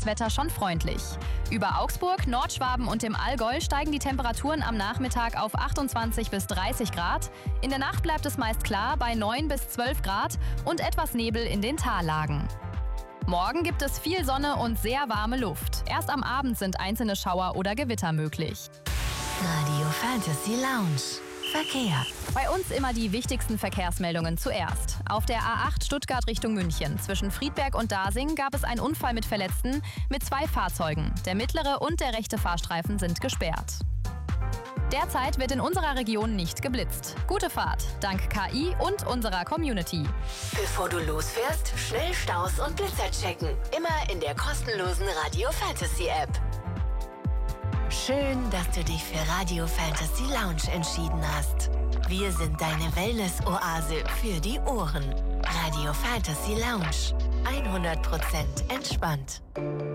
das Wetter schon freundlich. Über Augsburg, Nordschwaben und dem Allgäu steigen die Temperaturen am Nachmittag auf 28 bis 30 Grad. In der Nacht bleibt es meist klar bei 9 bis 12 Grad und etwas Nebel in den Tallagen. Morgen gibt es viel Sonne und sehr warme Luft. Erst am Abend sind einzelne Schauer oder Gewitter möglich. Radio Fantasy Lounge. Verkehr. Bei uns immer die wichtigsten Verkehrsmeldungen zuerst. Auf der A8 Stuttgart Richtung München zwischen Friedberg und Dasing gab es einen Unfall mit Verletzten mit 2 Fahrzeugen. Der mittlere und der rechte Fahrstreifen sind gesperrt. Derzeit wird in unserer Region nicht geblitzt. Gute Fahrt, dank KI und unserer Community. Bevor du losfährst, schnell Staus und Blitzer checken. Immer in der kostenlosen Radio Fantasy App. Schön, dass du dich für Radio Fantasy Lounge entschieden hast. Wir sind deine Wellness-Oase für die Ohren. Radio Fantasy Lounge. 100% entspannt.